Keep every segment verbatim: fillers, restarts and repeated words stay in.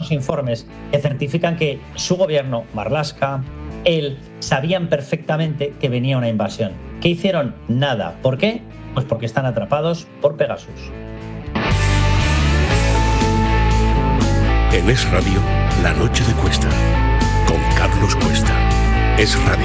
unos informes que certifican que su gobierno, Marlaska, él, sabían perfectamente que venía una invasión. ¿Qué hicieron? Nada. ¿Por qué? Pues porque están atrapados por Pegasus. En Es Radio, La Noche de Cuesta, con Carlos Cuesta. Es Radio.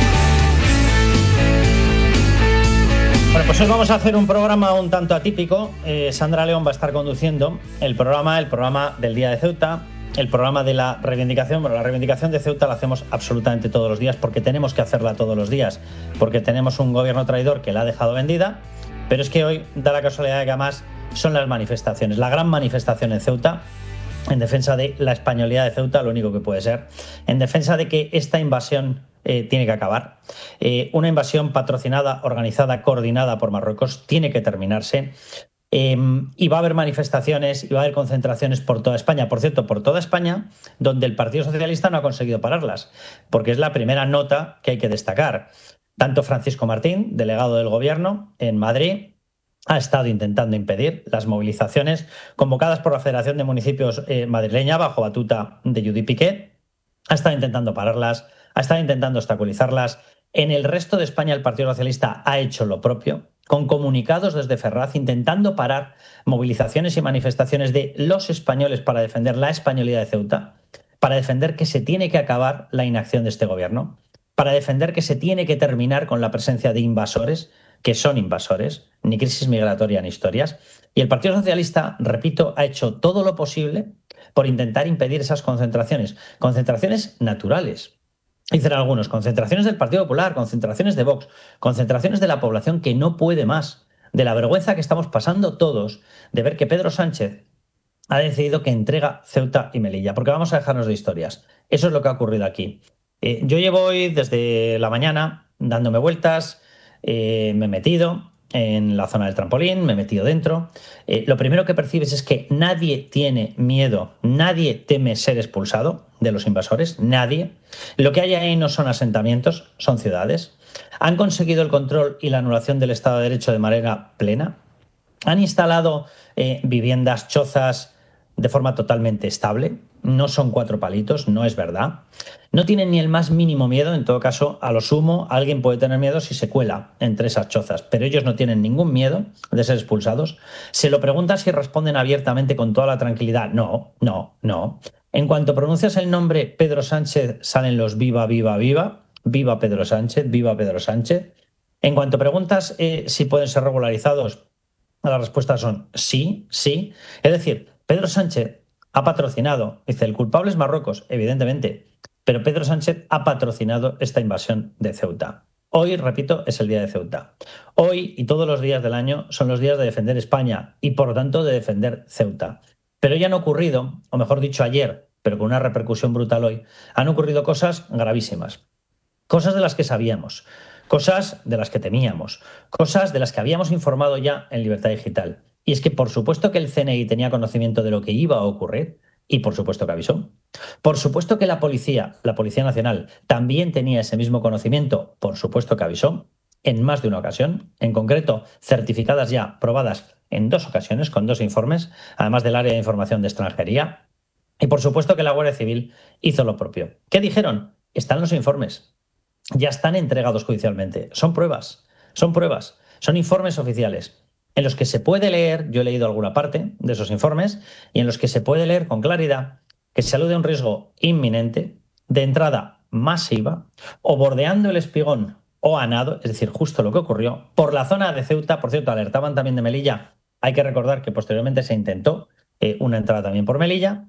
Bueno, pues hoy vamos a hacer un programa un tanto atípico. Eh, Sandra León va a estar conduciendo el programa, el programa del Día de Ceuta, el programa de la reivindicación. Bueno, la reivindicación de Ceuta la hacemos absolutamente todos los días porque tenemos que hacerla todos los días, porque tenemos un gobierno traidor que la ha dejado vendida, pero es que hoy da la casualidad de que además son las manifestaciones, la gran manifestación en Ceuta, en defensa de la españolidad de Ceuta, lo único que puede ser, en defensa de que esta invasión eh, tiene que acabar. Eh, una invasión patrocinada, organizada, coordinada por Marruecos tiene que terminarse. Eh, y va a haber manifestaciones y va a haber concentraciones por toda España. Por cierto, por toda España, donde el Partido Socialista no ha conseguido pararlas, porque es la primera nota que hay que destacar. Tanto Francisco Martín, delegado del Gobierno en Madrid, ha estado intentando impedir las movilizaciones convocadas por la Federación de Municipios eh, madrileña bajo batuta de Judit Piqué. Ha estado intentando pararlas, ha estado intentando obstaculizarlas. En el resto de España el Partido Socialista ha hecho lo propio, con comunicados desde Ferraz intentando parar movilizaciones y manifestaciones de los españoles para defender la españolidad de Ceuta, para defender que se tiene que acabar la inacción de este gobierno, para defender que se tiene que terminar con la presencia de invasores, que son invasores, ni crisis migratoria ni historias. Y el Partido Socialista, repito, ha hecho todo lo posible por intentar impedir esas concentraciones, concentraciones naturales. Dicen algunos, concentraciones del Partido Popular, concentraciones de Vox, concentraciones de la población que no puede más, de la vergüenza que estamos pasando todos de ver que Pedro Sánchez ha decidido que entrega Ceuta y Melilla, porque vamos a dejarnos de historias. Eso es lo que ha ocurrido aquí. Eh, yo llevo hoy desde la mañana dándome vueltas, eh, me he metido en la zona del trampolín, me he metido dentro. Eh, lo primero que percibes es que nadie tiene miedo, nadie teme ser expulsado de los invasores, nadie. Lo que hay ahí no son asentamientos, son ciudades. Han conseguido el control y la anulación del Estado de Derecho de manera plena. Han instalado eh, viviendas, chozas de forma totalmente estable. No son cuatro palitos, no es verdad. No tienen ni el más mínimo miedo, en todo caso, a lo sumo, alguien puede tener miedo si se cuela entre esas chozas, pero ellos no tienen ningún miedo de ser expulsados. Se lo preguntas si responden abiertamente con toda la tranquilidad. No, no, no. En cuanto pronuncias el nombre Pedro Sánchez, salen los viva, viva, viva, viva Pedro Sánchez, viva Pedro Sánchez. En cuanto preguntas eh, si pueden ser regularizados, las respuestas son sí, sí. Es decir, Pedro Sánchez ha patrocinado, dice, el culpable es Marruecos, evidentemente, pero Pedro Sánchez ha patrocinado esta invasión de Ceuta. Hoy, repito, es el día de Ceuta. Hoy y todos los días del año son los días de defender España y, por lo tanto, de defender Ceuta. Pero ya han ocurrido, o mejor dicho ayer, pero con una repercusión brutal hoy, han ocurrido cosas gravísimas. Cosas de las que sabíamos, cosas de las que temíamos, cosas de las que habíamos informado ya en Libertad Digital. Y es que por supuesto que el C N I tenía conocimiento de lo que iba a ocurrir y por supuesto que avisó. Por supuesto que la policía, la Policía Nacional, también tenía ese mismo conocimiento, por supuesto que avisó, en más de una ocasión, en concreto certificadas ya, probadas en dos ocasiones con dos informes, además del área de información de extranjería. Y por supuesto que la Guardia Civil hizo lo propio. ¿Qué dijeron? Están los informes. Ya están entregados judicialmente. Son pruebas, son pruebas, son informes oficiales en los que se puede leer, yo he leído alguna parte de esos informes, y en los que se puede leer con claridad que se alude a un riesgo inminente de entrada masiva o bordeando el Espigón o a nado, es decir, justo lo que ocurrió, por la zona de Ceuta. Por cierto, alertaban también de Melilla. Hay que recordar que posteriormente se intentó eh, una entrada también por Melilla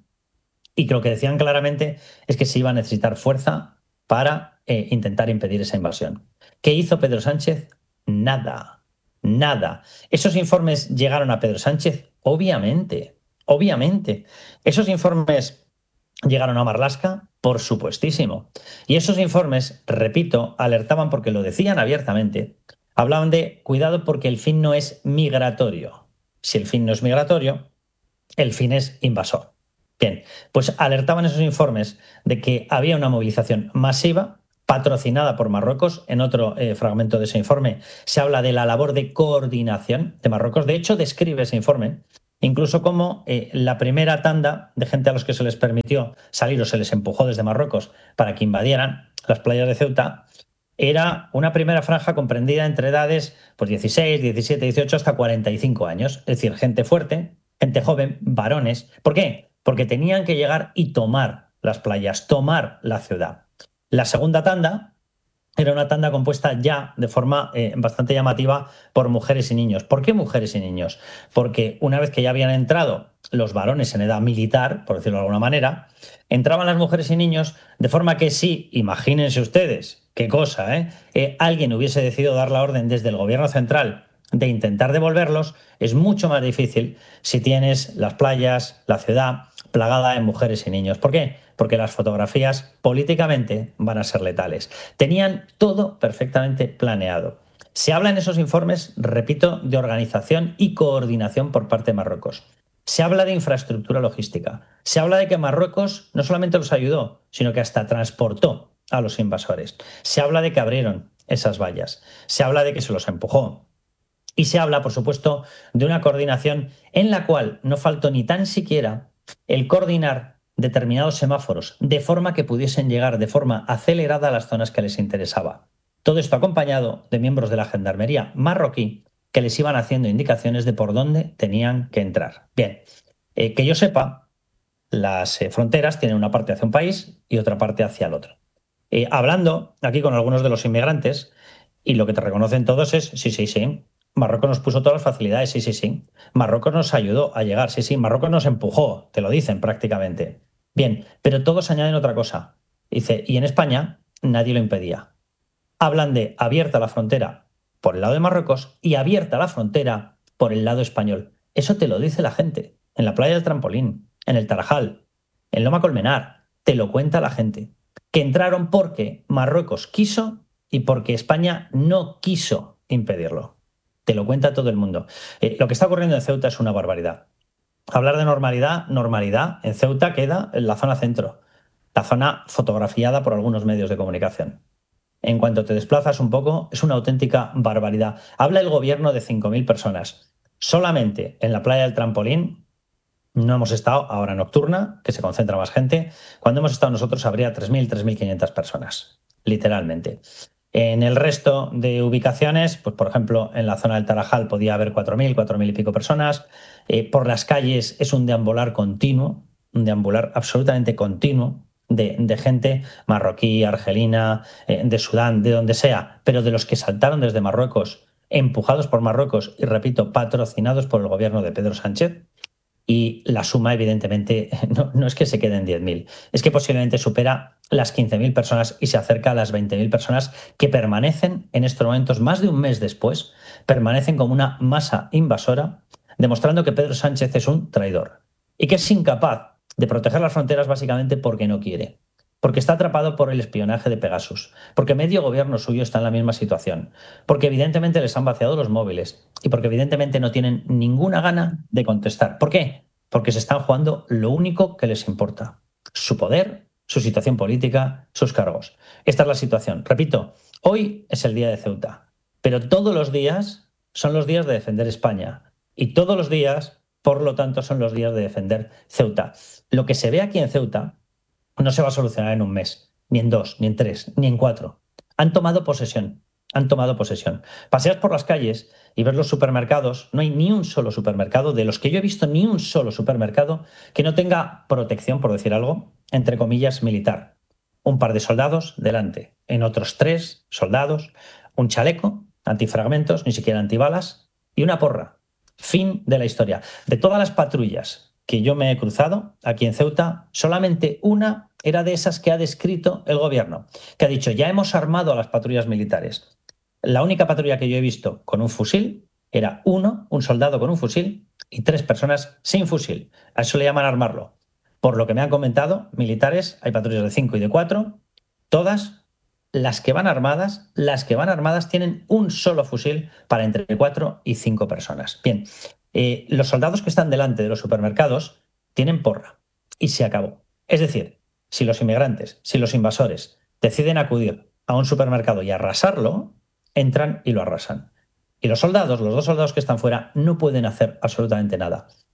y que lo que decían claramente es que se iba a necesitar fuerza para eh, intentar impedir esa invasión. ¿Qué hizo Pedro Sánchez? Nada. Nada. ¿Esos informes llegaron a Pedro Sánchez? Obviamente, obviamente. ¿Esos informes llegaron a Marlaska? Por supuestísimo. Y esos informes, repito, alertaban porque lo decían abiertamente. Hablaban de cuidado porque el fin no es migratorio. Si el fin no es migratorio, el fin es invasor. Bien, pues alertaban esos informes de que había una movilización masiva patrocinada por Marruecos. En otro eh, fragmento de ese informe se habla de la labor de coordinación de Marruecos. De hecho, describe ese informe Incluso como eh, la primera tanda de gente a los que se les permitió salir o se les empujó desde Marruecos para que invadieran las playas de Ceuta, era una primera franja comprendida entre edades pues dieciséis, diecisiete, dieciocho hasta cuarenta y cinco años. Es decir, gente fuerte, gente joven, varones. ¿Por qué? Porque tenían que llegar y tomar las playas, tomar la ciudad. La segunda tanda era una tanda compuesta ya de forma eh, bastante llamativa por mujeres y niños. ¿Por qué mujeres y niños? Porque una vez que ya habían entrado los varones en edad militar, por decirlo de alguna manera, entraban las mujeres y niños de forma que sí, imagínense ustedes, qué cosa, ¿eh? Eh, alguien hubiese decidido dar la orden desde el gobierno central de intentar devolverlos, es mucho más difícil si tienes las playas, la ciudad plagada de mujeres y niños. ¿Por qué? Porque las fotografías políticamente van a ser letales. Tenían todo perfectamente planeado. Se habla en esos informes, repito, de organización y coordinación por parte de Marruecos. Se habla de infraestructura logística. Se habla de que Marruecos no solamente los ayudó, sino que hasta transportó a los invasores. Se habla de que abrieron esas vallas. Se habla de que se los empujó. Y se habla, por supuesto, de una coordinación en la cual no faltó ni tan siquiera el coordinar determinados semáforos de forma que pudiesen llegar de forma acelerada a las zonas que les interesaba. Todo esto acompañado de miembros de la gendarmería marroquí que les iban haciendo indicaciones de por dónde tenían que entrar. Bien, eh, que yo sepa, las eh, fronteras tienen una parte hacia un país y otra parte hacia el otro. Eh, hablando aquí con algunos de los inmigrantes, y lo que te reconocen todos es, sí, sí, sí, Marruecos nos puso todas las facilidades, sí, sí, sí. Marruecos nos ayudó a llegar, sí, sí. Marruecos nos empujó, te lo dicen prácticamente. Bien, pero todos añaden otra cosa. Dice, y en España nadie lo impedía. Hablan de abierta la frontera por el lado de Marruecos y abierta la frontera por el lado español. Eso te lo dice la gente. En la playa del Trampolín, en el Tarajal, en Loma Colmenar. Te lo cuenta la gente. Que entraron porque Marruecos quiso y porque España no quiso impedirlo. Te lo cuenta todo el mundo. Eh, lo que está ocurriendo en Ceuta es una barbaridad. Hablar de normalidad, normalidad, en Ceuta queda en la zona centro, la zona fotografiada por algunos medios de comunicación. En cuanto te desplazas un poco, es una auténtica barbaridad. Habla el gobierno de cinco mil personas. Solamente en la playa del Trampolín no hemos estado, ahora nocturna, que se concentra más gente. Cuando hemos estado nosotros habría tres mil, tres mil quinientas personas, literalmente. En el resto de ubicaciones, pues por ejemplo, en la zona del Tarajal podía haber cuatro mil, cuatro mil y pico personas. Eh, por las calles es un deambular continuo, un deambular absolutamente continuo de, de gente marroquí, argelina, eh, de Sudán, de donde sea, pero de los que saltaron desde Marruecos, empujados por Marruecos y, repito, patrocinados por el gobierno de Pedro Sánchez. Y la suma, evidentemente, no, no es que se queden diez mil, es que posiblemente supera las quince mil personas y se acerca a las veinte mil personas que permanecen en estos momentos, más de un mes después, permanecen como una masa invasora, demostrando que Pedro Sánchez es un traidor y que es incapaz de proteger las fronteras básicamente porque no quiere, porque está atrapado por el espionaje de Pegasus, porque medio gobierno suyo está en la misma situación, porque evidentemente les han vaciado los móviles y porque evidentemente no tienen ninguna gana de contestar. ¿Por qué? Porque se están jugando lo único que les importa: su poder, su situación política, sus cargos. Esta es la situación. Repito, hoy es el día de Ceuta, pero todos los días son los días de defender España y todos los días, por lo tanto, son los días de defender Ceuta. Lo que se ve aquí en Ceuta no se va a solucionar en un mes, ni en dos, ni en tres, ni en cuatro. Han tomado posesión, han tomado posesión. Paseas por las calles y ves los supermercados, no hay ni un solo supermercado, de los que yo he visto, ni un solo supermercado que no tenga protección, por decir algo, entre comillas, militar. Un par de soldados delante, en otros tres soldados, un chaleco, antifragmentos, ni siquiera antibalas, y una porra. Fin de la historia. De todas las patrullas que yo me he cruzado aquí en Ceuta, solamente una era de esas que ha descrito el gobierno, que ha dicho, ya hemos armado a las patrullas militares. La única patrulla que yo he visto con un fusil era uno, un soldado con un fusil, y tres personas sin fusil. A eso le llaman armarlo. Por lo que me han comentado, militares, hay patrullas de cinco y de cuatro, todas las que van armadas, las que van armadas tienen un solo fusil para entre cuatro y cinco personas. Bien, eh, los soldados que están delante de los supermercados tienen porra y se acabó. Es decir, si los inmigrantes, si los invasores deciden acudir a un supermercado y arrasarlo, entran y lo arrasan. Y los soldados, los dos soldados que están fuera, no pueden hacer absolutamente nada.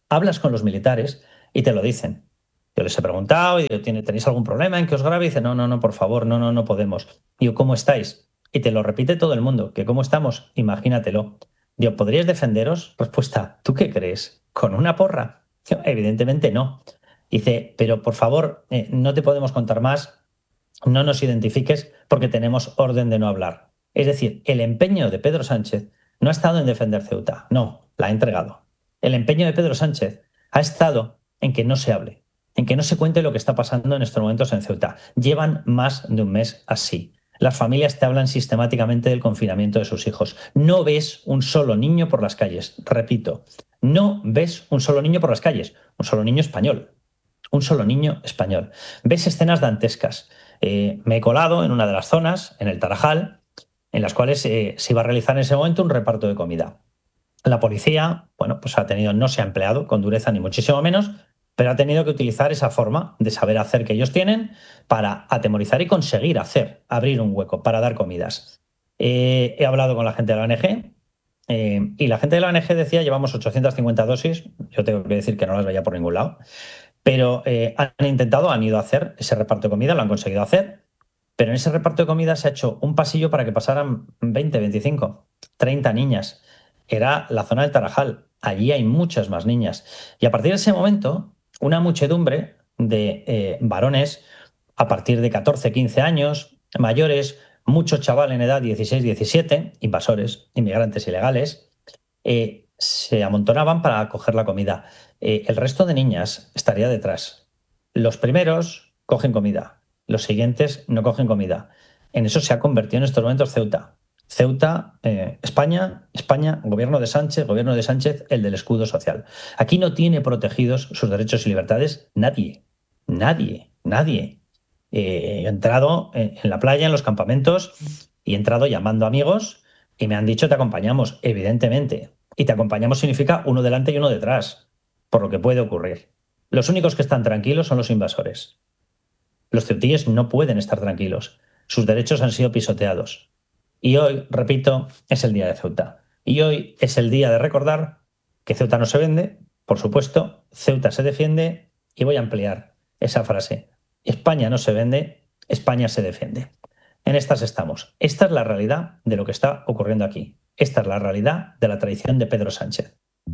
hablas con los militares y te lo dicen. Yo les he preguntado y digo, ¿tenéis algún problema en que os grabe? Y dice, no, no, no, por favor, no, no, no podemos. Digo, ¿cómo estáis? Y te lo repite todo el mundo, que ¿cómo estamos? Imagínatelo. Digo, ¿podríais defenderos? Respuesta, ¿tú qué crees? ¿Con una porra? Digo, evidentemente no. Dice, pero por favor, eh, no te podemos contar más, no nos identifiques porque tenemos orden de no hablar. Es decir, el empeño de Pedro Sánchez no ha estado en defender Ceuta, no, la ha entregado. El empeño de Pedro Sánchez ha estado en que no se hable, en que no se cuente lo que está pasando en estos momentos en Ceuta. Llevan más de un mes así. Las familias te hablan sistemáticamente del confinamiento de sus hijos. No ves un solo niño por las calles. Repito, no ves un solo niño por las calles. Un solo niño español. Un solo niño español. Ves escenas dantescas. Eh, me he colado en una de las zonas, en el Tarajal, en las cuales eh, se iba a realizar en ese momento un reparto de comida. La policía, bueno, pues ha tenido, no se ha empleado con dureza ni muchísimo menos, pero ha tenido que utilizar esa forma de saber hacer que ellos tienen para atemorizar y conseguir hacer, abrir un hueco para dar comidas. Eh, he hablado con la gente de la O N G eh, y la gente de la O N G decía llevamos ochocientas cincuenta dosis, yo tengo que decir que no las veía por ningún lado, pero eh, han intentado, han ido a hacer ese reparto de comida, lo han conseguido hacer, pero en ese reparto de comida se ha hecho un pasillo para que pasaran veinte, veinticinco, treinta niñas. Era la zona del Tarajal, allí hay muchas más niñas. Y a partir de ese momento, una muchedumbre de eh, varones a partir de catorce, quince años, mayores, mucho chaval en edad dieciséis, diecisiete, invasores, inmigrantes ilegales, eh, se amontonaban para coger la comida. Eh, el resto de niñas estaría detrás. Los primeros cogen comida, los siguientes no cogen comida. En eso se ha convertido en estos momentos Ceuta. Ceuta, eh, España, España, gobierno de Sánchez, gobierno de Sánchez, el del escudo social. Aquí no tiene protegidos sus derechos y libertades nadie, nadie, nadie. Eh, he entrado en, en la playa, en los campamentos, y he entrado llamando amigos y me han dicho te acompañamos, evidentemente. Y te acompañamos significa uno delante y uno detrás, por lo que puede ocurrir. Los únicos que están tranquilos son los invasores. Los ceutíes no pueden estar tranquilos. Sus derechos han sido pisoteados. Y hoy, repito, es el día de Ceuta. Y hoy es el día de recordar que Ceuta no se vende, por supuesto, Ceuta se defiende, y voy a ampliar esa frase. España no se vende, España se defiende. En estas estamos. Esta es la realidad de lo que está ocurriendo aquí. Esta es la realidad de la traición de Pedro Sánchez.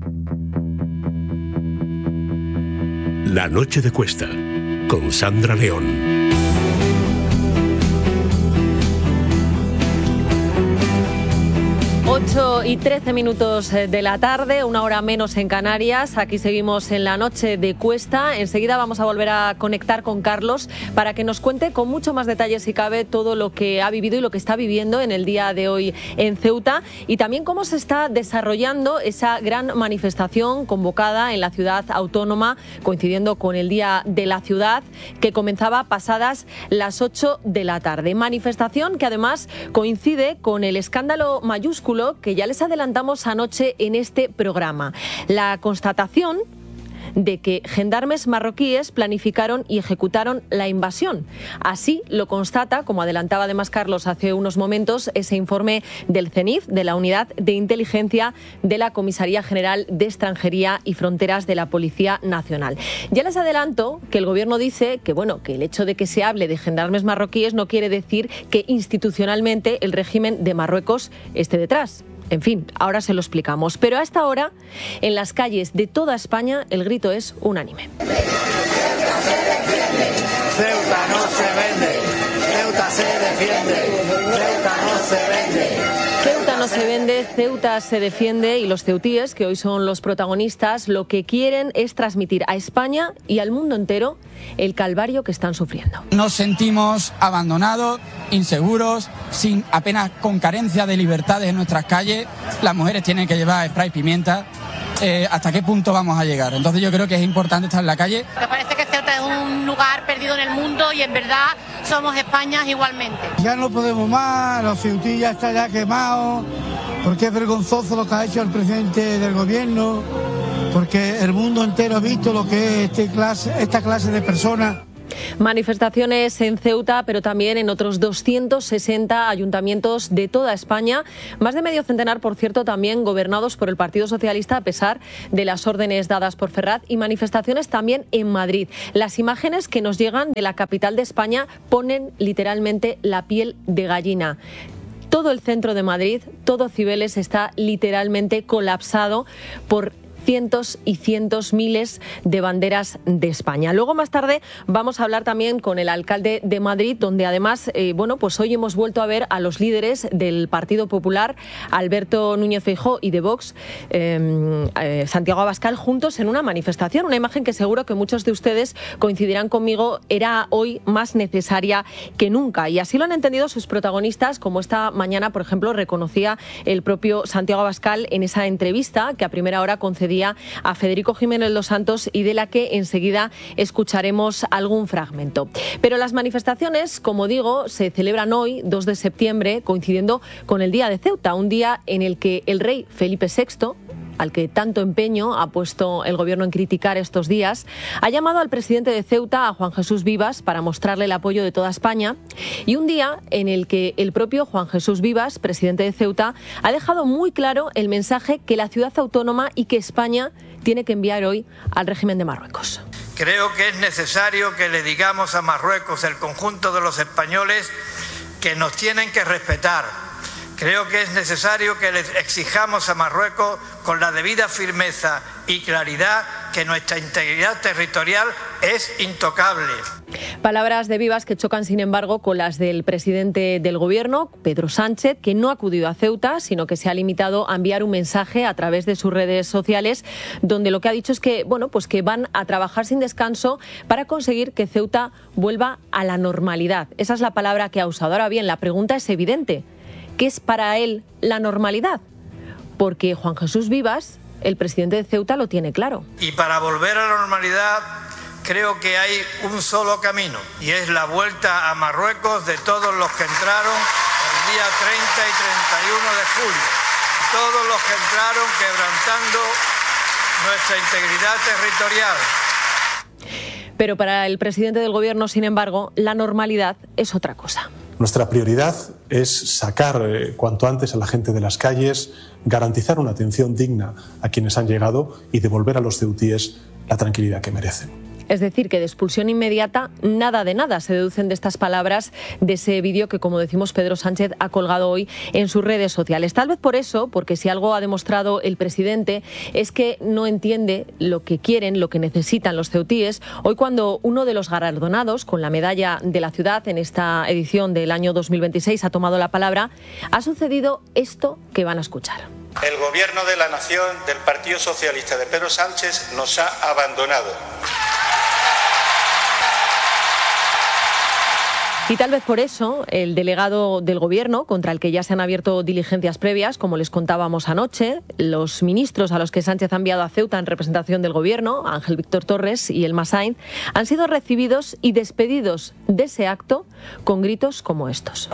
La noche de Cuesta, con Sandra León. ocho y trece minutos de la tarde, una hora menos en Canarias. Aquí seguimos en la noche de Cuesta. Enseguida vamos a volver a conectar con Carlos para que nos cuente con mucho más detalle, si cabe, todo lo que ha vivido y lo que está viviendo en el día de hoy en Ceuta, y también cómo se está desarrollando esa gran manifestación convocada en la ciudad autónoma, coincidiendo con el Día de la Ciudad, que comenzaba pasadas las ocho de la tarde. Manifestación que además coincide con el escándalo mayúsculo que ya les adelantamos anoche en este programa. La constatación de que gendarmes marroquíes planificaron y ejecutaron la invasión. Así lo constata, como adelantaba además Carlos hace unos momentos, ese informe del CENIF, de la Unidad de Inteligencia de la Comisaría General de Extranjería y Fronteras de la Policía Nacional. Ya les adelanto que el Gobierno dice que, bueno, que el hecho de que se hable de gendarmes marroquíes no quiere decir que institucionalmente el régimen de Marruecos esté detrás. En fin, ahora se lo explicamos. Pero a esta hora, en las calles de toda España, el grito es unánime. Ceuta no se vende, Ceuta se defiende, Ceuta no se vende. Ceuta no se vende, Ceuta se defiende, y los ceutíes, que hoy son los protagonistas, lo que quieren es transmitir a España y al mundo entero el calvario que están sufriendo. Nos sentimos abandonados, inseguros, sin apenas con carencia de libertades en nuestras calles. Las mujeres tienen que llevar spray pimienta. Eh, ¿Hasta qué punto vamos a llegar? Entonces yo creo que es importante estar en la calle. Me parece que Ceuta es un lugar perdido en el mundo y en verdad somos España igualmente. Ya no podemos más, los ceutíes ya están ya quemados, porque es vergonzoso lo que ha hecho el presidente del gobierno, porque el mundo entero ha visto lo que es este clase, esta clase de personas. Manifestaciones en Ceuta, pero también en otros doscientos sesenta ayuntamientos de toda España. Más de medio centenar, por cierto, también gobernados por el Partido Socialista, a pesar de las órdenes dadas por Ferraz. Y manifestaciones también en Madrid. Las imágenes que nos llegan de la capital de España ponen literalmente la piel de gallina. Todo el centro de Madrid, todo Cibeles, está literalmente colapsado por cientos y cientos, miles de banderas de España. Luego, más tarde, vamos a hablar también con el alcalde de Madrid, donde además, eh, bueno, pues hoy hemos vuelto a ver a los líderes del Partido Popular, Alberto Núñez Feijóo, y de Vox, eh, eh, Santiago Abascal, juntos en una manifestación. Una imagen que seguro que muchos de ustedes coincidirán conmigo, era hoy más necesaria que nunca. Y así lo han entendido sus protagonistas, como esta mañana, por ejemplo, reconocía el propio Santiago Abascal en esa entrevista que a primera hora concedía a Federico Jiménez Los Santos y de la que enseguida escucharemos algún fragmento. Pero las manifestaciones, como digo, se celebran hoy, dos de septiembre, coincidiendo con el Día de Ceuta, un día en el que el rey Felipe sexto, al que tanto empeño ha puesto el gobierno en criticar estos días, ha llamado al presidente de Ceuta, a Juan Jesús Vivas, para mostrarle el apoyo de toda España, y un día en el que el propio Juan Jesús Vivas, presidente de Ceuta, ha dejado muy claro el mensaje que la ciudad autónoma y que España tiene que enviar hoy al régimen de Marruecos. Creo que es necesario que le digamos a Marruecos, el conjunto de los españoles, que nos tienen que respetar. Creo que es necesario que les exijamos a Marruecos con la debida firmeza y claridad que nuestra integridad territorial es intocable. Palabras de Vivas que chocan, sin embargo, con las del presidente del Gobierno, Pedro Sánchez, que no ha acudido a Ceuta, sino que se ha limitado a enviar un mensaje a través de sus redes sociales, donde lo que ha dicho es que, bueno, pues que van a trabajar sin descanso para conseguir que Ceuta vuelva a la normalidad. Esa es la palabra que ha usado. Ahora bien, la pregunta es evidente. ¿Qué es para él la normalidad? Porque Juan Jesús Vivas, el presidente de Ceuta, lo tiene claro. Y para volver a la normalidad creo que hay un solo camino, y es la vuelta a Marruecos de todos los que entraron el día treinta y treinta y uno de julio. Todos los que entraron quebrantando nuestra integridad territorial. Pero para el presidente del Gobierno, sin embargo, la normalidad es otra cosa. Nuestra prioridad es sacar eh, cuanto antes a la gente de las calles, garantizar una atención digna a quienes han llegado y devolver a los ceutíes la tranquilidad que merecen. Es decir, que de expulsión inmediata, nada de nada, se deducen de estas palabras de ese vídeo que, como decimos, Pedro Sánchez ha colgado hoy en sus redes sociales. Tal vez por eso, porque si algo ha demostrado el presidente es que no entiende lo que quieren, lo que necesitan los ceutíes. Hoy, cuando uno de los galardonados con la medalla de la ciudad en esta edición del año dos mil veintiséis ha tomado la palabra, ha sucedido esto que van a escuchar. El gobierno de la nación del Partido Socialista de Pedro Sánchez nos ha abandonado. Y tal vez por eso el delegado del Gobierno, contra el que ya se han abierto diligencias previas, como les contábamos anoche, los ministros a los que Sánchez ha enviado a Ceuta en representación del Gobierno, Ángel Víctor Torres y Elma Sainz, han sido recibidos y despedidos de ese acto con gritos como estos.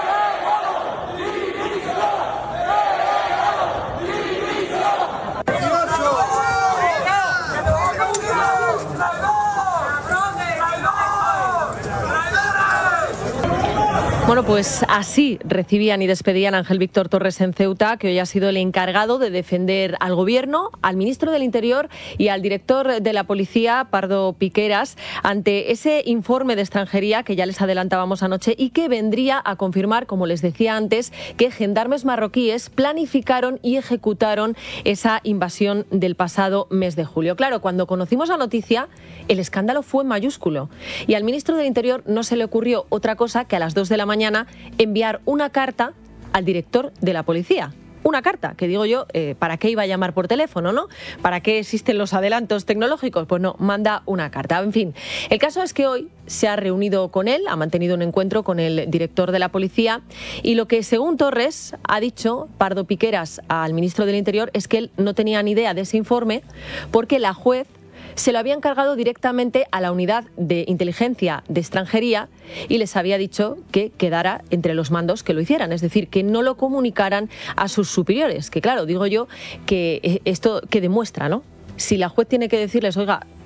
Bueno, pues así recibían y despedían a Ángel Víctor Torres en Ceuta, que hoy ha sido el encargado de defender al Gobierno, al ministro del Interior y al director de la Policía, Pardo Piqueras, ante ese informe de extranjería que ya les adelantábamos anoche y que vendría a confirmar, como les decía antes, que gendarmes marroquíes planificaron y ejecutaron esa invasión del pasado mes de julio. Claro, cuando conocimos la noticia, el escándalo fue mayúsculo y al ministro del Interior no se le ocurrió otra cosa que a las dos de la mañana enviar una carta al director de la policía. Una carta, que digo yo, eh, ¿para qué iba a llamar por teléfono, no? ¿Para qué existen los adelantos tecnológicos? Pues no, manda una carta. En fin, el caso es que hoy se ha reunido con él, ha mantenido un encuentro con el director de la policía y lo que, según Torres, ha dicho Pardo Piqueras al ministro del Interior es que él no tenía ni idea de ese informe porque la juez se lo había encargado directamente a la unidad de inteligencia de extranjería y les había dicho que quedara entre los mandos que lo hicieran, es decir, que no lo comunicaran a sus superiores, que claro, digo yo que esto que demuestra, ¿no? Si la juez tiene que decirles, oiga, que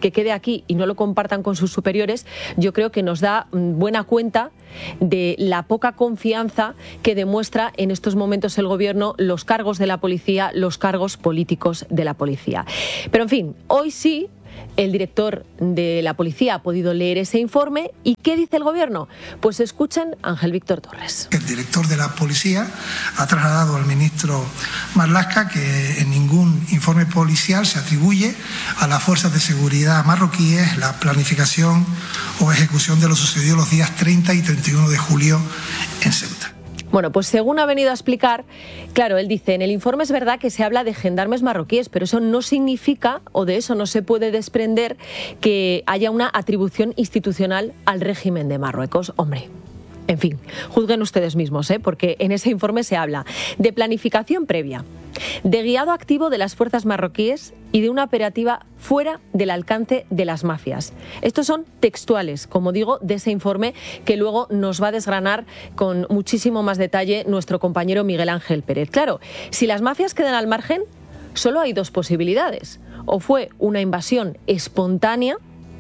que quede aquí y no lo compartan con sus superiores, yo creo que nos da buena cuenta de la poca confianza que demuestra en estos momentos el gobierno, los cargos de la policía, los cargos políticos de la policía. Pero en fin, hoy sí el director de la policía ha podido leer ese informe. ¿Y qué dice el gobierno? Pues escuchen a Ángel Víctor Torres. El director de la policía ha trasladado al ministro Marlaska que en ningún informe policial se atribuye a las fuerzas de seguridad marroquíes la planificación o ejecución de lo sucedido los días treinta y treinta y uno de julio en Ceuta. Bueno, pues según ha venido a explicar, claro, él dice, en el informe es verdad que se habla de gendarmes marroquíes, pero eso no significa, o de eso no se puede desprender, que haya una atribución institucional al régimen de Marruecos. Hombre, en fin, juzguen ustedes mismos, ¿eh? Porque en ese informe se habla de planificación previa, de guiado activo de las fuerzas marroquíes y de una operativa fuera del alcance de las mafias. Estos son textuales, como digo, de ese informe que luego nos va a desgranar con muchísimo más detalle nuestro compañero Miguel Ángel Pérez. Claro, si las mafias quedan al margen, solo hay dos posibilidades. O fue una invasión espontánea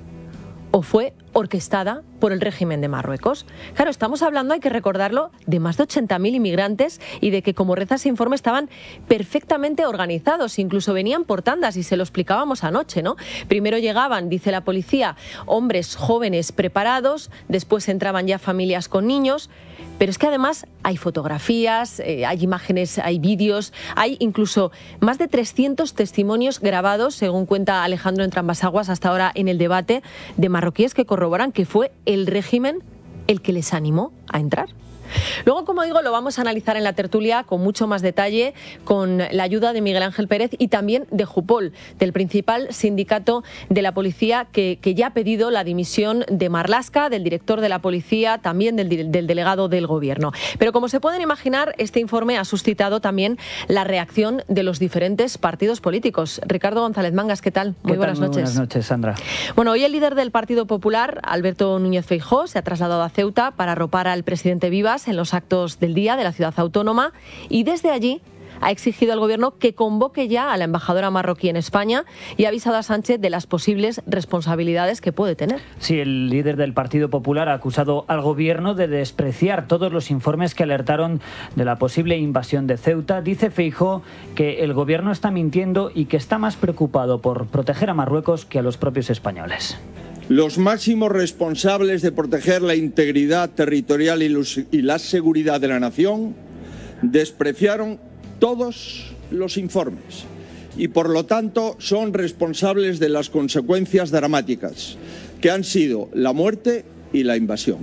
o fue orquestada por el régimen de Marruecos. Claro, estamos hablando, hay que recordarlo, de más de ochenta mil inmigrantes y de que, como reza ese informe, estaban perfectamente organizados, incluso venían por tandas y se lo explicábamos anoche, ¿no? Primero llegaban, dice la policía, hombres jóvenes preparados, después entraban ya familias con niños, pero es que además hay fotografías, eh, hay imágenes, hay vídeos, hay incluso más de trescientos testimonios grabados, según cuenta Alejandro Entrambas-Aguas hasta ahora en el debate, de marroquíes que corroboran que fue el régimen el que les animó a entrar. Luego, como digo, lo vamos a analizar en la tertulia con mucho más detalle, con la ayuda de Miguel Ángel Pérez y también de Jupol, del principal sindicato de la policía, que, que ya ha pedido la dimisión de Marlaska, del director de la policía, también del, del delegado del gobierno. Pero como se pueden imaginar, este informe ha suscitado también la reacción de los diferentes partidos políticos. Ricardo González Mangas, ¿qué tal? Muy ¿Qué buenas tal? Muy noches. Buenas noches, Sandra. Bueno, hoy el líder del Partido Popular, Alberto Núñez Feijóo, se ha trasladado a Ceuta para arropar al presidente Vivas en los actos del día de la ciudad autónoma y desde allí ha exigido al gobierno que convoque ya a la embajadora marroquí en España y ha avisado a Sánchez de las posibles responsabilidades que puede tener. Sí, el líder del Partido Popular ha acusado al gobierno de despreciar todos los informes que alertaron de la posible invasión de Ceuta. Dice Feijóo que el gobierno está mintiendo y que está más preocupado por proteger a Marruecos que a los propios españoles. Los máximos responsables de proteger la integridad territorial y, los, y la seguridad de la nación despreciaron todos los informes y, por lo tanto, son responsables de las consecuencias dramáticas que han sido la muerte y la invasión.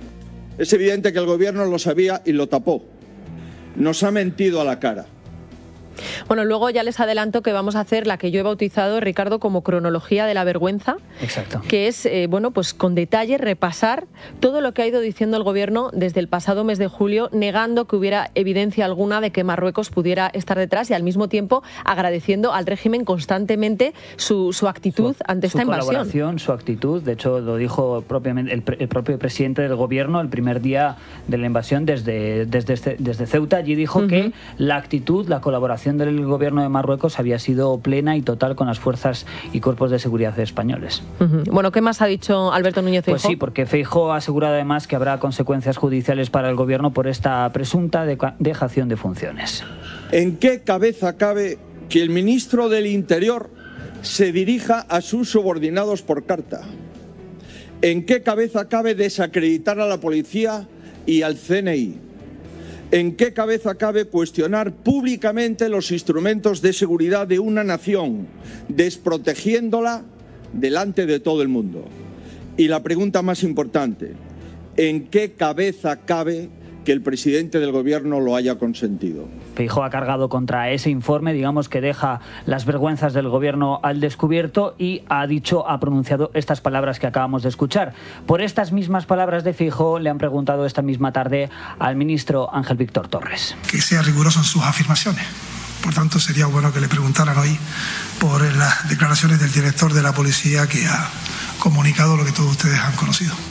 Es evidente que el gobierno lo sabía y lo tapó. Nos ha mentido a la cara. Bueno, luego ya les adelanto que vamos a hacer la que yo he bautizado, Ricardo, como cronología de la vergüenza. Exacto. Que es, eh, bueno, pues con detalle repasar todo lo que ha ido diciendo el gobierno desde el pasado mes de julio, negando que hubiera evidencia alguna de que Marruecos pudiera estar detrás y al mismo tiempo agradeciendo al régimen constantemente su, su actitud su, ante esta su invasión. Su colaboración, su actitud. De hecho, lo dijo propiamente el, el propio presidente del gobierno el primer día de la invasión desde, desde, desde Ceuta. Allí dijo uh-huh. que la actitud, la colaboración del gobierno de Marruecos había sido plena y total con las fuerzas y cuerpos de seguridad españoles. Uh-huh. Bueno, ¿qué más ha dicho Alberto Núñez Feijóo? Pues sí, porque Feijóo ha asegurado además que habrá consecuencias judiciales para el gobierno por esta presunta dejación de funciones. ¿En qué cabeza cabe que el ministro del Interior se dirija a sus subordinados por carta? ¿En qué cabeza cabe desacreditar a la policía y al C N I? ¿En qué cabeza cabe cuestionar públicamente los instrumentos de seguridad de una nación, desprotegiéndola delante de todo el mundo? Y la pregunta más importante, ¿en qué cabeza cabe que el presidente del gobierno lo haya consentido? Feijóo ha cargado contra ese informe, digamos que deja las vergüenzas del gobierno al descubierto y ha dicho, ha pronunciado estas palabras que acabamos de escuchar. Por estas mismas palabras de Feijóo le han preguntado esta misma tarde al ministro Ángel Víctor Torres. Que sea riguroso en sus afirmaciones. Por tanto, sería bueno que le preguntaran hoy por las declaraciones del director de la policía que ha comunicado lo que todos ustedes han conocido.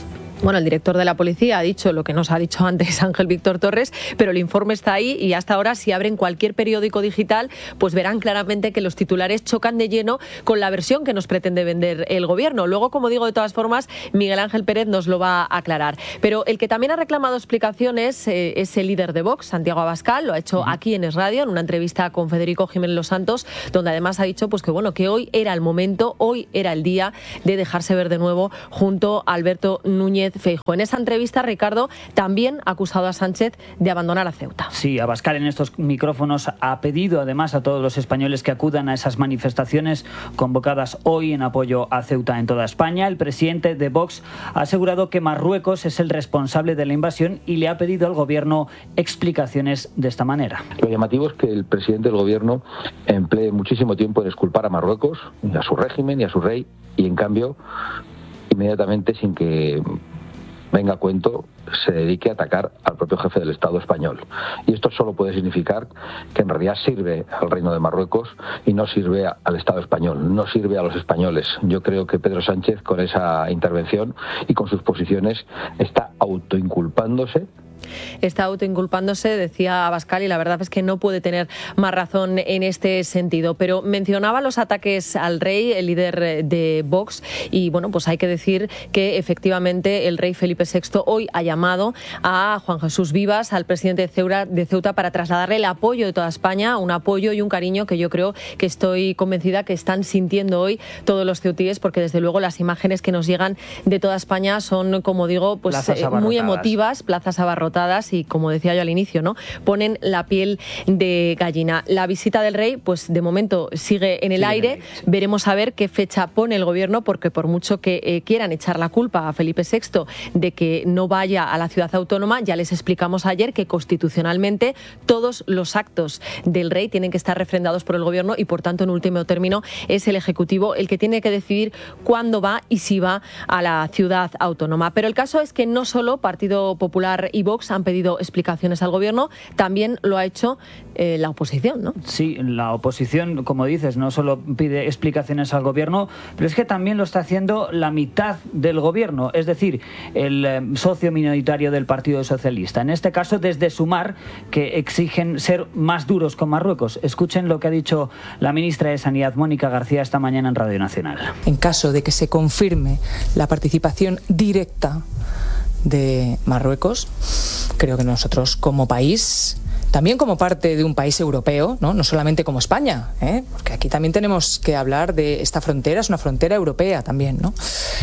Bueno, el director de la policía ha dicho lo que nos ha dicho antes Ángel Víctor Torres, pero el informe está ahí y hasta ahora, si abren cualquier periódico digital, pues verán claramente que los titulares chocan de lleno con la versión que nos pretende vender el gobierno. Luego, como digo, de todas formas, Miguel Ángel Pérez nos lo va a aclarar. Pero el que también ha reclamado explicaciones eh, es el líder de Vox, Santiago Abascal. Lo ha hecho aquí en Es Radio, en una entrevista con Federico Jiménez Los Santos, donde además ha dicho pues que bueno, que hoy era el momento, hoy era el día de dejarse ver de nuevo junto a Alberto Núñez Feijóo. En esa entrevista, Ricardo también ha acusado a Sánchez de abandonar a Ceuta. Sí, Abascal en estos micrófonos ha pedido además a todos los españoles que acudan a esas manifestaciones convocadas hoy en apoyo a Ceuta en toda España. El presidente de Vox ha asegurado que Marruecos es el responsable de la invasión y le ha pedido al gobierno explicaciones de esta manera. Lo llamativo es que el presidente del gobierno emplee muchísimo tiempo en exculpar a Marruecos, y a su régimen y a su rey, y en cambio inmediatamente, sin que venga a cuento, se dedique a atacar al propio jefe del Estado español. Y esto solo puede significar que en realidad sirve al Reino de Marruecos y no sirve al Estado español, no sirve a los españoles. Yo creo que Pedro Sánchez, con esa intervención y con sus posiciones, está autoinculpándose. Está autoinculpándose, decía Abascal, y la verdad es que no puede tener más razón en este sentido. Pero mencionaba los ataques al rey, el líder de Vox, y bueno, pues hay que decir que efectivamente el rey Felipe sexto hoy ha llamado a Juan Jesús Vivas, al presidente de Ceuta, de Ceuta, para trasladarle el apoyo de toda España, un apoyo y un cariño que yo creo que estoy convencida que están sintiendo hoy todos los ceutíes, porque desde luego las imágenes que nos llegan de toda España son, como digo, pues eh, muy emotivas, plazas abarrotadas, y como decía yo al inicio, ¿no?, ponen la piel de gallina. La visita del rey, pues de momento sigue en el sigue aire. En el aire sí. Veremos a ver qué fecha pone el gobierno, porque por mucho que eh, quieran echar la culpa a Felipe sexto de que no vaya a la ciudad autónoma, ya les explicamos ayer que constitucionalmente todos los actos del rey tienen que estar refrendados por el gobierno y por tanto en último término es el Ejecutivo el que tiene que decidir cuándo va y si va a la ciudad autónoma. Pero el caso es que no solo Partido Popular y Vox han pedido explicaciones al gobierno, también lo ha hecho eh, la oposición, ¿no? Sí, la oposición, como dices, no solo pide explicaciones al gobierno, pero es que también lo está haciendo la mitad del gobierno, es decir, el eh, socio minoritario del Partido Socialista. En este caso, desde Sumar, que exigen ser más duros con Marruecos. Escuchen lo que ha dicho la ministra de Sanidad, Mónica García, esta mañana en Radio Nacional. En caso de que se confirme la participación directa de Marruecos, creo que nosotros como país, también como parte de un país europeo, no, no solamente como España, ¿eh? Porque aquí también tenemos que hablar de esta frontera, es una frontera europea también, ¿no?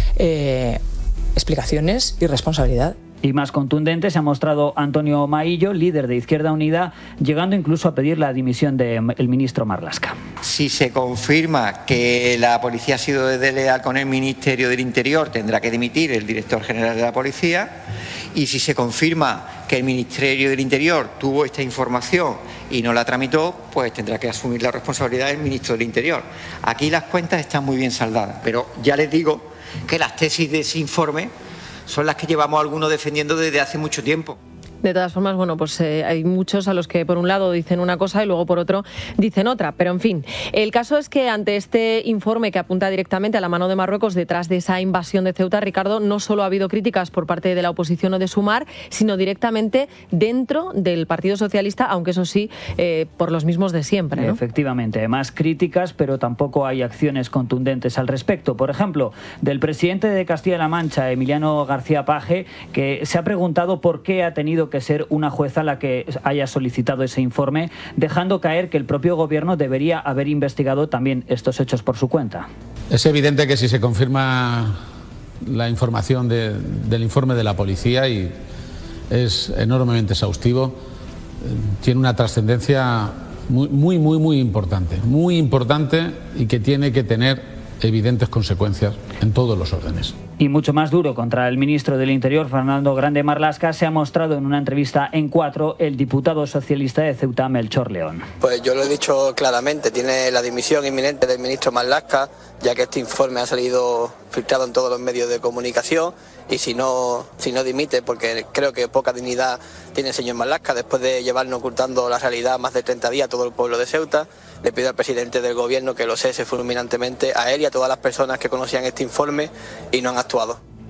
Eh, explicaciones y responsabilidad. Y más contundente se ha mostrado Antonio Maillo, líder de Izquierda Unida, llegando incluso a pedir la dimisión del ministro Marlaska. Si se confirma que la policía ha sido desleal con el Ministerio del Interior, tendrá que dimitir el director general de la policía. Y si se confirma que el Ministerio del Interior tuvo esta información y no la tramitó, pues tendrá que asumir la responsabilidad del ministro del Interior. Aquí las cuentas están muy bien saldadas, pero ya les digo que las tesis de ese informe son las que llevamos algunos defendiendo desde hace mucho tiempo. De todas formas, bueno, pues eh, hay muchos a los que por un lado dicen una cosa y luego por otro dicen otra. Pero en fin, el caso es que ante este informe que apunta directamente a la mano de Marruecos detrás de esa invasión de Ceuta, Ricardo, no solo ha habido críticas por parte de la oposición o de Sumar, sino directamente dentro del Partido Socialista, aunque eso sí, eh, por los mismos de siempre, ¿no? Efectivamente, más críticas, pero tampoco hay acciones contundentes al respecto. Por ejemplo, del presidente de Castilla-La Mancha, Emiliano García Paje, que se ha preguntado por qué ha tenido que ser una jueza la que haya solicitado ese informe, dejando caer que el propio gobierno debería haber investigado también estos hechos por su cuenta. Es evidente que si se confirma la información de, del informe de la policía, y es enormemente exhaustivo, tiene una trascendencia muy, muy, muy, muy importante, muy importante y que tiene que tener evidentes consecuencias en todos los órdenes. Y mucho más duro contra el ministro del Interior, Fernando Grande Marlaska, se ha mostrado en una entrevista en Cuatro el diputado socialista de Ceuta, Melchor León. Pues yo lo he dicho claramente, tiene la dimisión inminente del ministro Marlaska, ya que este informe ha salido filtrado en todos los medios de comunicación, y si no, si no dimite, porque creo que poca dignidad tiene el señor Marlaska después de llevarnos ocultando la realidad más de treinta días a todo el pueblo de Ceuta, le pido al presidente del gobierno que lo cese fulminantemente a él y a todas las personas que conocían este informe y no han actuado.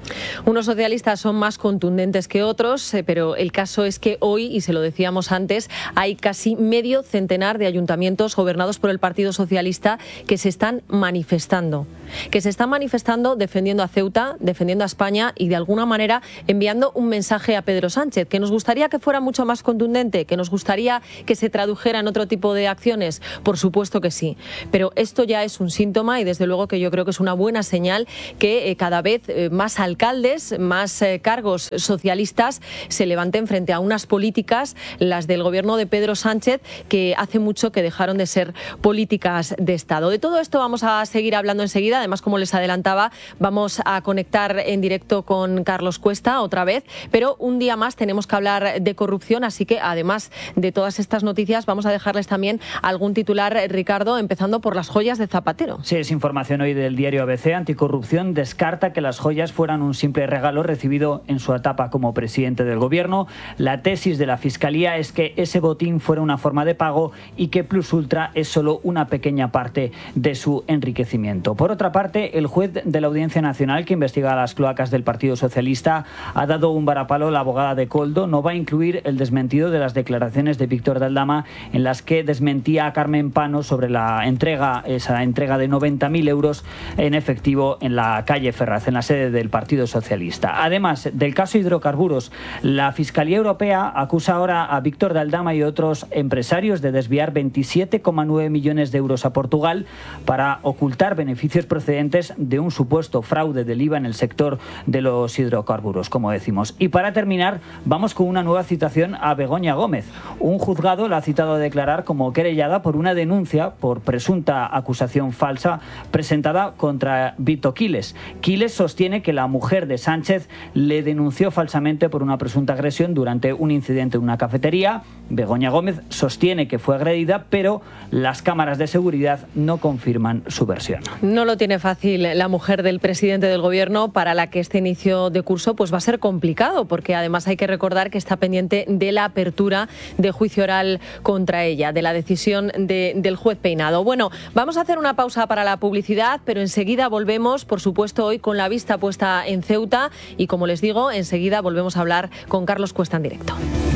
Unos socialistas son más contundentes que otros, eh, pero el caso es que hoy, y se lo decíamos antes, hay casi medio centenar de ayuntamientos gobernados por el Partido Socialista que se están manifestando. Que se están manifestando defendiendo a Ceuta, defendiendo a España y de alguna manera enviando un mensaje a Pedro Sánchez. ¿Que nos gustaría que fuera mucho más contundente? ¿Que nos gustaría que se tradujera en otro tipo de acciones? Por supuesto que sí. Pero esto ya es un síntoma y desde luego que yo creo que es una buena señal que eh, cada vez eh, más alcaldes, más eh, cargos socialistas se levanten frente a unas políticas, las del gobierno de Pedro Sánchez, que hace mucho que dejaron de ser políticas de Estado. De todo esto vamos a seguir hablando enseguida. Además, como les adelantaba, vamos a conectar en directo con Carlos Cuesta otra vez, pero un día más tenemos que hablar de corrupción, así que además de todas estas noticias vamos a dejarles también algún titular, Ricardo, empezando por las joyas de Zapatero. Sí, es información hoy del diario A B C. Anticorrupción descarta que las joyas fueran un simple regalo recibido en su etapa como presidente del gobierno. La tesis de la Fiscalía es que ese botín fuera una forma de pago y que Plus Ultra es solo una pequeña parte de su enriquecimiento. Por otra parte, el juez de la Audiencia Nacional que investiga las cloacas del Partido Socialista ha dado un varapalo a la abogada de Koldo. No va a incluir el desmentido de las declaraciones de Víctor de Aldama en las que desmentía a Carmen Pano sobre la entrega, esa entrega de noventa mil euros en efectivo en la calle Ferraz, en la sede del Partido Socialista. Además del caso hidrocarburos, la Fiscalía Europea acusa ahora a Víctor de Aldama y otros empresarios de desviar veintisiete coma nueve millones de euros a Portugal para ocultar beneficios procedentes de un supuesto fraude del I V A en el sector de los hidrocarburos, como decimos. Y para terminar, vamos con una nueva citación a Begoña Gómez. Un juzgado la ha citado a declarar como querellada por una denuncia por presunta acusación falsa presentada contra Vito Quiles. Quiles sostiene que la mujer de Sánchez le denunció falsamente por una presunta agresión durante un incidente en una cafetería. Begoña Gómez sostiene que fue agredida, pero las cámaras de seguridad no confirman su versión. No lo tiene fácil la mujer del presidente del gobierno, para la que este inicio de curso pues va a ser complicado, porque además hay que recordar que está pendiente de la apertura de juicio oral contra ella, de la decisión de, del juez Peinado. Bueno, vamos a hacer una pausa para la publicidad, pero enseguida volvemos, por supuesto, hoy con la vista puesta en Ceuta y, como les digo, enseguida volvemos a hablar con Carlos Cuesta en directo.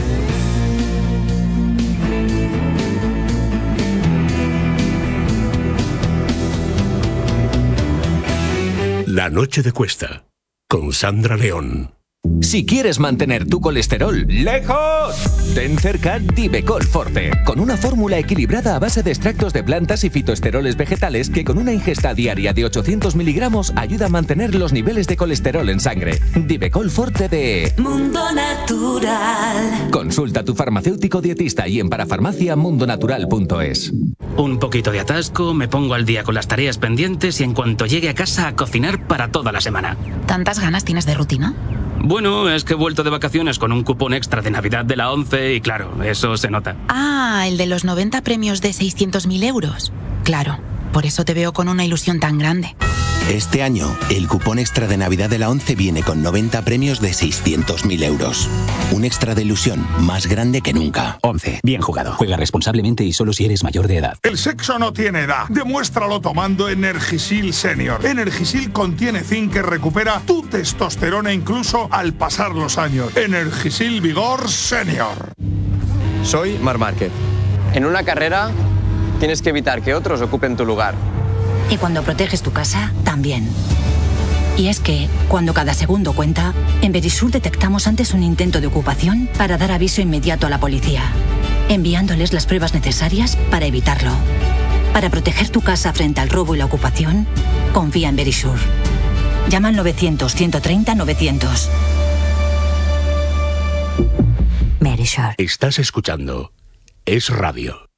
La noche de Cuesta, con Sandra León. Si quieres mantener tu colesterol lejos, ten cerca Divecol Forte, con una fórmula equilibrada a base de extractos de plantas y fitoesteroles vegetales que con una ingesta diaria de ochocientos miligramos ayuda a mantener los niveles de colesterol en sangre. Divecol Forte de Mundo Natural. Consulta a tu farmacéutico dietista y en parafarmacia mundonatural punto es. Un poquito de atasco, me pongo al día con las tareas pendientes y en cuanto llegue a casa a cocinar para toda la semana. ¿Tantas ganas tienes de rutina? Bueno, es que he vuelto de vacaciones con un cupón extra de Navidad de la ONCE y claro, eso se nota. Ah, el de los noventa premios de seiscientos mil euros. Claro, por eso te veo con una ilusión tan grande. Este año, el cupón extra de Navidad de la ONCE viene con noventa premios de seiscientos mil euros. Un extra de ilusión más grande que nunca. ONCE. Bien jugado. Juega responsablemente y solo si eres mayor de edad. El sexo no tiene edad. Demuéstralo tomando Energisil Senior. Energisil contiene zinc que recupera tu testosterona incluso al pasar los años. Energisil Vigor Senior. Soy Marc Márquez. En una carrera tienes que evitar que otros ocupen tu lugar. Y cuando proteges tu casa, también. Y es que, cuando cada segundo cuenta, en Verisur detectamos antes un intento de ocupación para dar aviso inmediato a la policía, enviándoles las pruebas necesarias para evitarlo. Para proteger tu casa frente al robo y la ocupación, confía en Verisur. Llama al novecientos, ciento treinta, novecientos. Verisur. Estás escuchando Es Radio.